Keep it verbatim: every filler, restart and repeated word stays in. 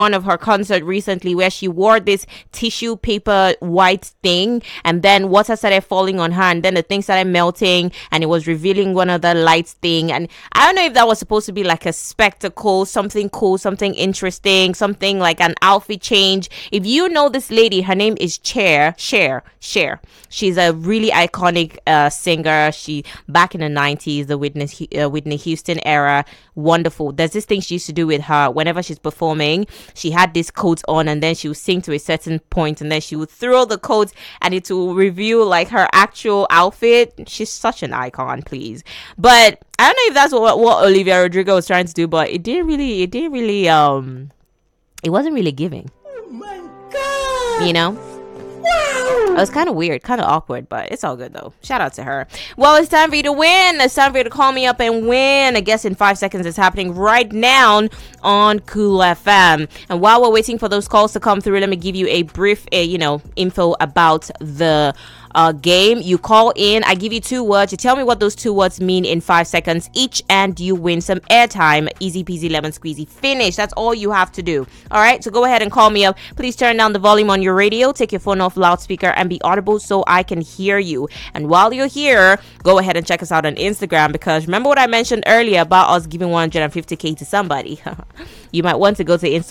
one of her concert recently where she wore this tissue paper white thing, and then water started falling on her, and then the thing started melting, and it was revealing one of the lights thing. And I don't know if that was supposed to be like a spectacle, something cool, something interesting, something like an outfit change. If you know this lady, her name is Cher, Cher, Cher. She's a really iconic uh, singer. She back in the nineties, the Whitney uh, Whitney Houston era. Wonderful. There's this thing she used to do with her whenever she's performing. She had this coat on, and then she would sing to a certain point, and then she would throw the coat, and it will reveal like her actual outfit. She's such an icon, please. But I don't know if that's what what Olivia Rodrigo was trying to do, but it didn't really, it didn't really, um, it wasn't really giving. Oh my god! You know. It was kind of weird, kind of awkward, but it's all good though. Shout out to her. Well, it's time for you to win. It's time for you to call me up and win. I guess in five seconds it's happening right now on Cool F M. And while we're waiting for those calls to come through, let me give you a brief, uh, you know, info about the uh, game. You call in, I give you two words. You tell me what those two words mean in five seconds each, and you win some airtime. Easy peasy lemon squeezy. Finish. That's all you have to do. All right. So go ahead and call me up. Please turn down the volume on your radio. Take your phone off loudspeaker and be audible so I can hear you. And while you're here, go ahead and check us out on Instagram, because remember what I mentioned earlier about us giving one hundred fifty k to somebody. You might want to go to Instagram